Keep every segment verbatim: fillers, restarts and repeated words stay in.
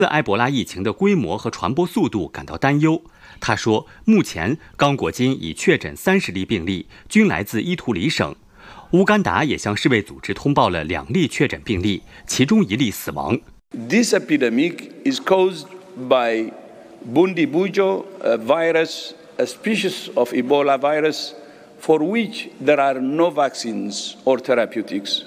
对埃博拉疫情的规模和传播速度感到担忧。他说，目前刚果金已确诊三十例病例，均来自伊图里省。乌干达也向世卫组织通报了两例确诊病例，其中一例死亡。 This epidemic is caused by Bundibugyo virus, a species of Ebola virus for which there are no vaccines or therapeutics.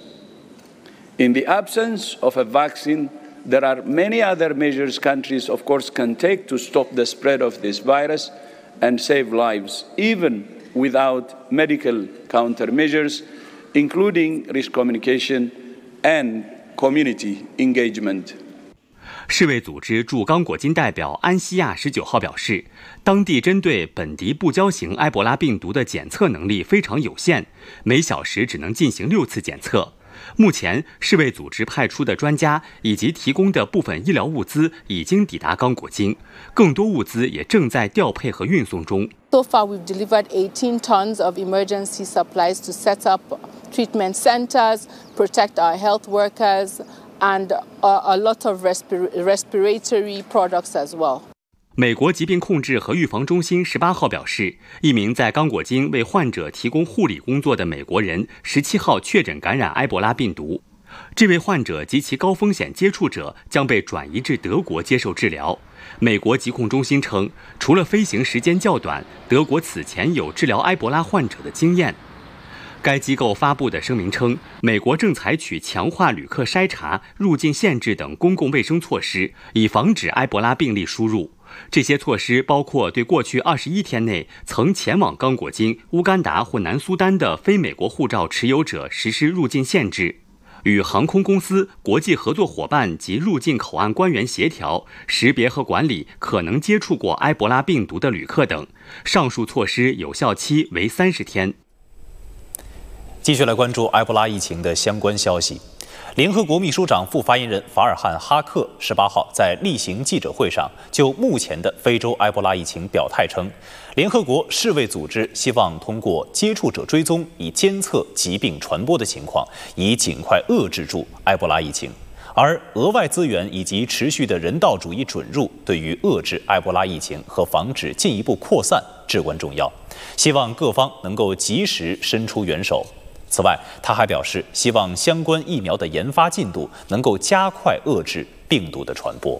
In the absence of a vaccine, there are many other measures countries, of course, can take to stop the spread of this virus and save lives, even without medical countermeasures, including risk communication and community engagement. 世卫组织驻刚果金代表安西亚十九号表示，当地针对本地布胶型埃博拉病毒的检测能力非常有限，每小时只能进行六次检测。目前，世卫组织派出的专家以及提供的部分医疗物资已经抵达刚果金，更多物资也正在调配和运送中。 So far, we've delivered eighteen tons of emergency supplies to set up treatment centers, protect our health workers, and a lot of respiratory products as well. 美国疾病控制和预防中心十八号表示，一名在刚果金为患者提供护理工作的美国人十七号确诊感染埃博拉病毒。这位患者及其高风险接触者将被转移至德国接受治疗。美国疾控中心称，除了飞行时间较短，德国此前有治疗埃博拉患者的经验。该机构发布的声明称，美国正采取强化旅客筛查、入境限制等公共卫生措施，以防止埃博拉病例输入。这些措施包括对过去二十一天内曾前往刚果金、乌干达或南苏丹的非美国护照持有者实施入境限制，与航空公司、国际合作伙伴及入境口岸官员协调，识别和管理可能接触过埃博拉病毒的旅客等。上述措施有效期为三十天。 继续来关注埃博拉疫情的相关消息。联合国秘书长副发言人法尔汉·哈克十八号在例行记者会上就目前的非洲埃博拉疫情表态称，联合国世卫组织希望通过接触者追踪，以监测疾病传播的情况，以尽快遏制住埃博拉疫情。而额外资源以及持续的人道主义准入，对于遏制埃博拉疫情和防止进一步扩散至关重要。希望各方能够及时伸出援手。此外，他还表示，希望相关疫苗的研发进度能够加快遏制病毒的传播。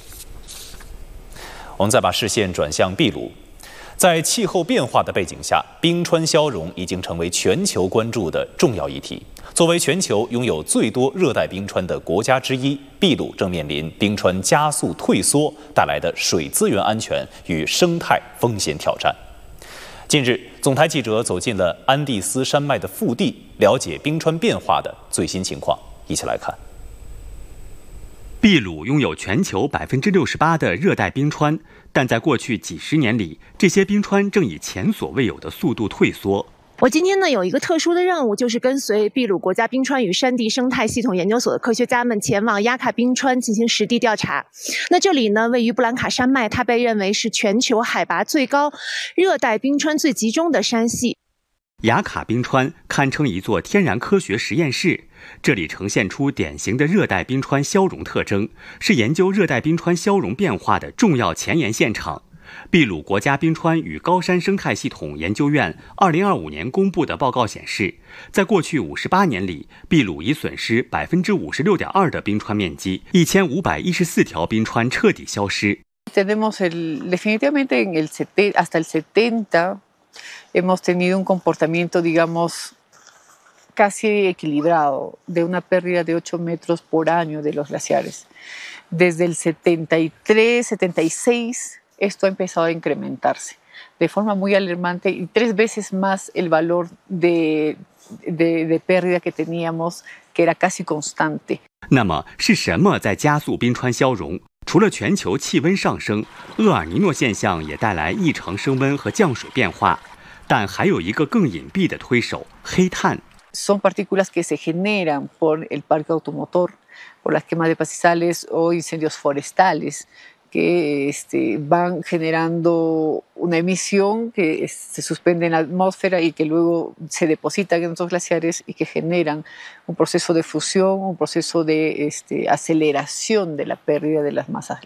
我们再把视线转向秘鲁，在气候变化的背景下，冰川消融已经成为全球关注的重要议题。作为全球拥有最多热带冰川的国家之一，秘鲁正面临冰川加速退缩带来的水资源安全与生态风险挑战。近日，总台记者走进了安第斯山脉的腹地，了解冰川变化的最新情况。一起来看。 秘鲁拥有全球百分之六十八的热带冰川，但在过去几十年里，这些冰川正以前所未有的速度退缩。 我今天呢有一个特殊的任务，就是跟随秘鲁国家冰川与山地生态系统研究所的科学家们前往雅卡冰川进行实地调查。那这里呢位于布兰卡山脉，它被认为是全球海拔最高、热带冰川最集中的山系。 雅卡冰川堪称一座天然科学实验室，这里呈现出典型的热带冰川消融特征，是研究热带冰川消融变化的重要前沿现场。秘鲁国家冰川与高山生态系统研究院二零二五年公布的报告显示，在过去五十八年里，秘鲁已损失百分之五十六点二的冰川面积，一千五百一十四条冰川彻底消失。 Tenemos el definitivamente en el setenta hasta el setenta hemos tenido un comportamiento, digamos, casi equilibrado de una pérdida de ocho metros por año de los glaciares. Desde el setenta y tres, setenta y seis.Esto ha empezado a incrementarse de forma muy alarmante y tres veces más el valor de, de, de pérdida que teníamos, que era casi constante. 那么是什么在加速冰川消融？除了全球气温上升，厄尔尼诺现象也带来异常升温和降水变化，但还有一个更隐蔽的推手——黑碳。 Son partículas que se generan por el parque automotor, por las quemas de pastizales o incendios forestales.que este, van generando una emisión que se suspende en la atmósfera y que luego se depositan en estos glaciares y que generan un proceso de fusión, un proceso de este, aceleración de la pérdida de las masas